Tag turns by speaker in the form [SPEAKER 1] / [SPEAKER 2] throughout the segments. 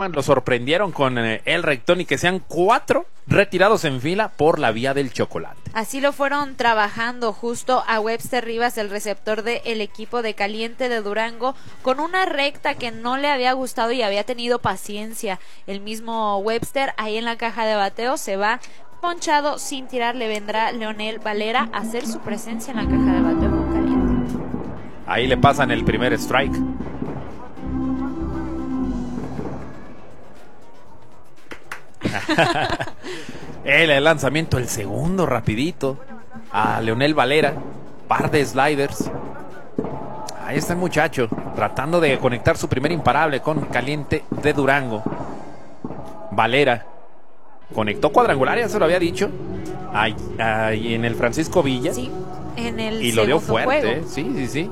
[SPEAKER 1] llaman, lo sorprendieron con el rectón y que sean 4 retirados en fila por la vía del chocolate.
[SPEAKER 2] Así lo fueron trabajando justo a Webster Rivas, el receptor del equipo de Caliente de Durango, con una recta que no le había gustado y había tenido paciencia. El mismo Webster ahí en la caja de bateo se va ponchado sin tirar. Le vendrá Leonel Valera a hacer su presencia en la caja de bateo con Caliente.
[SPEAKER 1] Ahí le pasan el primer strike. El lanzamiento, el segundo rapidito a Leonel Valera, par de sliders. Ahí está el muchacho tratando de conectar su primer imparable con Caliente de Durango. Valera conectó cuadrangular, ya se lo había dicho, ahí en el Francisco Villa.
[SPEAKER 2] Sí, en el
[SPEAKER 1] y lo dio fuerte,
[SPEAKER 2] juego.
[SPEAKER 1] Sí.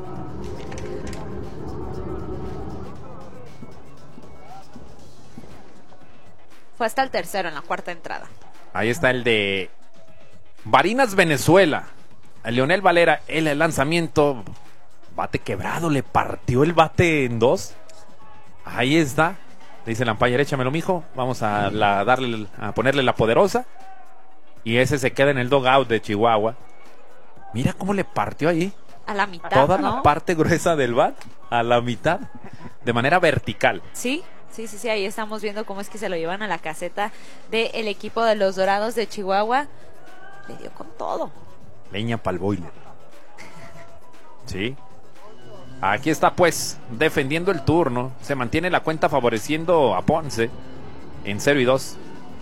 [SPEAKER 2] Fue hasta el tercero en la cuarta entrada.
[SPEAKER 1] Ahí está el de Barinas, Venezuela. A Leonel Valera, el lanzamiento, bate quebrado, le partió el bate en 2. Ahí está. Dice el umpire, échamelo, mijo. Vamos a ponerle la poderosa. Y ese se queda en el dugout de Chihuahua. Mira cómo le partió ahí.
[SPEAKER 2] A la mitad,
[SPEAKER 1] toda
[SPEAKER 2] ¿no?
[SPEAKER 1] la parte gruesa del bat, a la mitad, de manera vertical.
[SPEAKER 2] Sí, ahí estamos viendo cómo es que se lo llevan a la caseta del equipo de los Dorados de Chihuahua. Le dio con todo.
[SPEAKER 1] Leña pa'l boiler. Sí. Aquí está pues, defendiendo el turno. Se mantiene la cuenta favoreciendo a Ponce en 0-2.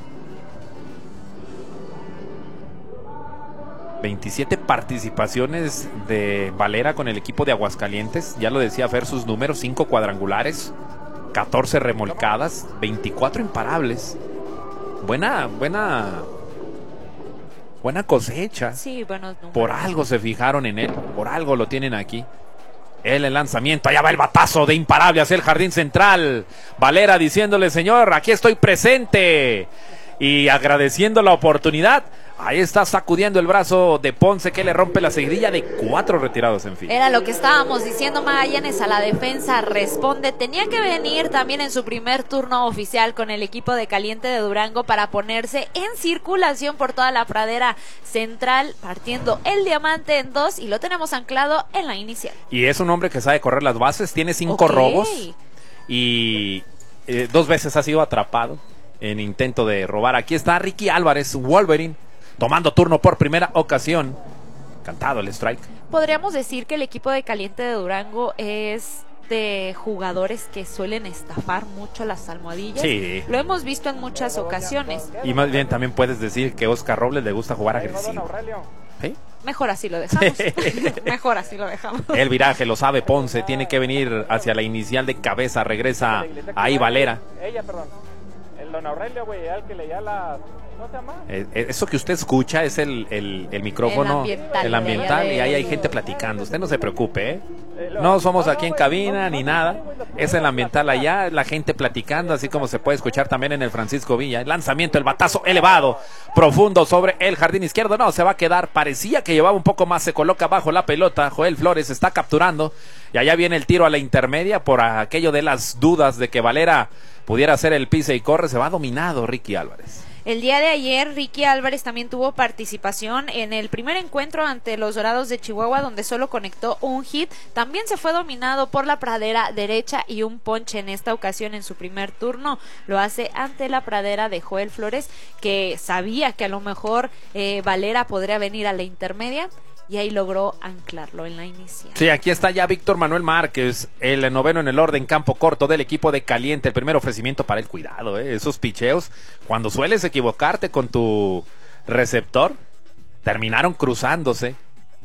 [SPEAKER 1] 27 participaciones de Valera con el equipo de Aguascalientes. Ya lo decía Fer, sus números: 5 cuadrangulares, 14 remolcadas, 24 imparables. Buena cosecha.
[SPEAKER 2] Sí, buenos números.
[SPEAKER 1] Por algo se fijaron en él, por algo lo tienen aquí. El lanzamiento, allá va el batazo de imparable hacia el jardín central. Valera diciéndole, señor, aquí estoy presente. Y agradeciendo la oportunidad. Ahí está sacudiendo el brazo de Ponce, que le rompe la seguidilla de 4 retirados en fila.
[SPEAKER 2] Era lo que estábamos diciendo. Magallanes a la defensa responde. Tenía que venir también en su primer turno oficial con el equipo de Caliente de Durango para ponerse en circulación por toda la pradera central, partiendo el diamante en 2, y lo tenemos anclado en la inicial.
[SPEAKER 1] Y es un hombre que sabe correr las bases, tiene 5 robos y 2 veces ha sido atrapado en intento de robar. Aquí está Ricky Álvarez, Wolverine, tomando turno por primera ocasión. Cantado el strike.
[SPEAKER 2] Podríamos decir que el equipo de Caliente de Durango es de jugadores que suelen estafar mucho las almohadillas.
[SPEAKER 1] Sí.
[SPEAKER 2] Lo hemos visto en muchas ocasiones.
[SPEAKER 1] Y más bien también puedes decir que Oscar Robles le gusta jugar agresivo. ¿Sí?
[SPEAKER 2] Mejor así lo dejamos. Mejor así lo dejamos.
[SPEAKER 1] El viraje lo sabe Ponce, tiene que venir hacia la inicial de cabeza. Regresa ahí Valera.
[SPEAKER 3] El don Aurelio, güey, al que leía la... ¿No se llama?
[SPEAKER 1] Eso que usted escucha es el micrófono, el ambiental, y ahí hay gente platicando. Usted no se preocupe, ¿eh? No somos aquí en cabina ni nada. Es el ambiental allá, la gente platicando, así como se puede escuchar también en el Francisco Villa. El lanzamiento, el batazo elevado, profundo sobre el jardín izquierdo. No, se va a quedar. Parecía que llevaba un poco más, se coloca bajo la pelota. Joel Flores está capturando. Y allá viene el tiro a la intermedia por aquello de las dudas de que Valera pudiera hacer el pise y corre. Se va dominado Ricky Álvarez.
[SPEAKER 2] El día de ayer, Ricky Álvarez también tuvo participación en el primer encuentro ante los Dorados de Chihuahua, donde solo conectó un hit. También se fue dominado por la pradera derecha y un ponche en esta ocasión en su primer turno. Lo hace ante la pradera de Joel Flores, que sabía que a lo mejor Valera podría venir a la intermedia. Y ahí logró anclarlo en la inicial.
[SPEAKER 1] Sí, aquí está ya Víctor Manuel Márquez, el noveno en el orden, campo corto del equipo de Caliente. El primer ofrecimiento para el cuidado, esos picheos. Cuando sueles equivocarte con tu receptor, terminaron cruzándose.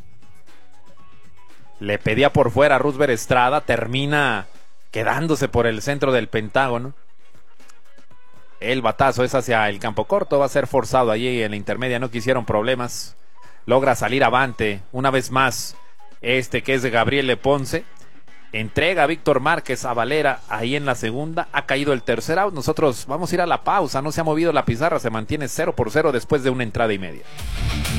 [SPEAKER 1] Le pedía por fuera a Roosevelt Estrada, termina quedándose por el centro del pentágono. El batazo es hacia el campo corto, va a ser forzado allí en la intermedia, no quisieron problemas. Logra salir avante una vez más que es de Gabriel Ponce. Entrega a Víctor Márquez a Valera ahí en la segunda. Ha caído el tercer out. Nosotros vamos a ir a la pausa. No se ha movido la pizarra. Se mantiene 0-0 después de una entrada y media.